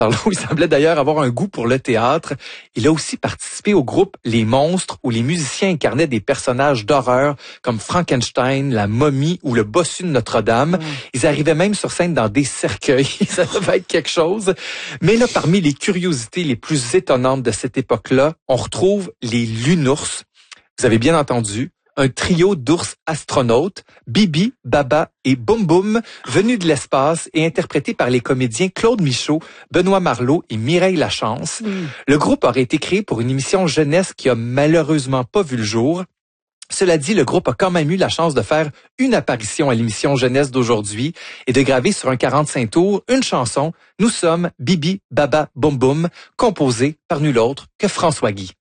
Marleau, il semblait d'ailleurs avoir un goût pour le théâtre. Il a aussi participé au groupe Les Monstres, où les musiciens incarnaient des personnages d'horreur comme Frankenstein, la momie ou le bossu de Notre-Dame. Ils arrivaient même sur scène dans des cercueils. Ça devait être quelque chose. Mais là, parmi les curiosités les plus étonnantes de cette époque-là, on retrouve les Lunours. Vous avez bien entendu. Un trio d'ours astronautes, Bibi, Baba et Boum Boum, venus de l'espace et interprétés par les comédiens Claude Michaud, Benoît Marleau et Mireille Lachance. Le groupe aurait été créé pour une émission jeunesse qui a malheureusement pas vu le jour. Cela dit, le groupe a quand même eu la chance de faire une apparition à l'émission jeunesse d'aujourd'hui et de graver sur un 45 tours une chanson « Nous sommes Bibi, Baba, Boum Boum » composée par nul autre que François Guy.